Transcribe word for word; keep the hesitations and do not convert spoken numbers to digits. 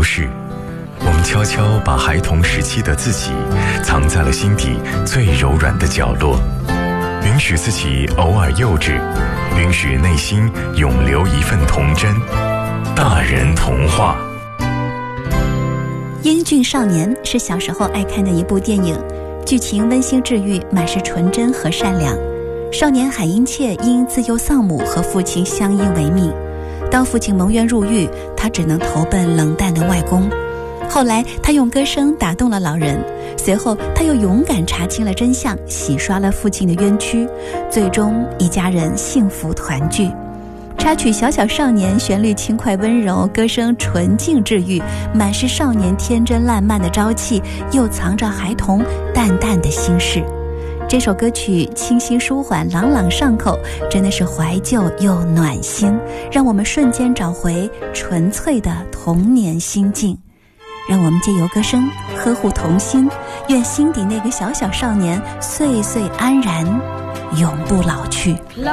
视，我们悄悄把孩童时期的自己藏在了心底最柔软的角落，允许自己偶尔幼稚，允许内心永留一份童真。大人童话。 英俊少年是小时候爱看的一部电影，剧情温馨治愈，满是纯真和善良。少年海因切因自幼丧母和父亲相依为命，当父亲蒙冤入狱，他只能投奔冷淡的外公。后来他用歌声打动了老人，随后他又勇敢查清了真相，洗刷了父亲的冤屈，最终一家人幸福团聚。插曲《小小少年》旋律轻快温柔，歌声纯净治愈，满是少年天真烂漫的朝气，又藏着孩童淡淡的心事。这首歌曲清新舒缓，朗朗上口，真的是怀旧又暖心，让我们瞬间找回纯粹的童年心境。让我们借由歌声呵护童心，愿心底那个小小少年岁岁安然，永不老去。